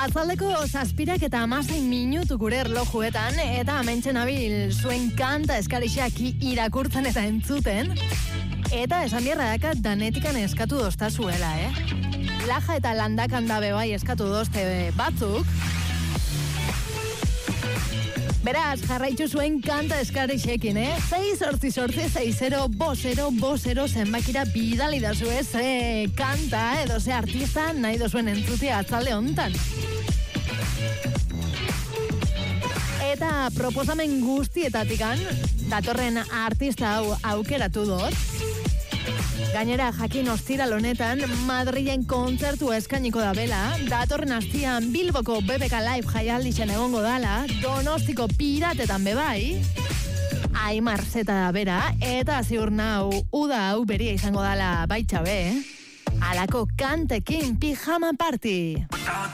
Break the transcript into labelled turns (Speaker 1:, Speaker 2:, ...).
Speaker 1: Atzaldeko 7 eta 16 minutu gure erlojuetan, eta hementxe nabil zuen kanta eskarixeak irakurtzen eta entzuten. Eta esan bierra dakat danetikan eskatu doztazuela, Laja eta landakan dabe bai eskatu dozte batzuk. Beraz, jarraitu zuen kanta eskarixekin, 6-8-6-0-5-0 zenbakira bidali da zue ze kanta edo ze artista nahi dozuen entzutia atzalde hontan. Eta proposamen guztietatikan datorren artista hau aukeratu dut. Gainera, jakin ostiral honetan Madrilen kontzertu eskainiko da bela, datorren astian Bilboko BBK Live jaialdixen egongo dala, Donostiko Piratetan bebai, Aimar Zeta da bera, eta ziur nau uda hau beria izango dala baitxabe, alako kantekin pijama party.